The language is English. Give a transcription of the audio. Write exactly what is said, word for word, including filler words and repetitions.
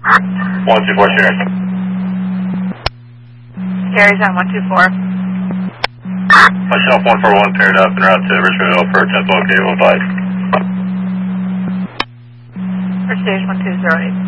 one two four, Sherry. Sherry's on one two four. Myself one four one paired up and route to Richmondville for tempo, okay, one five. For stage one two zero eight.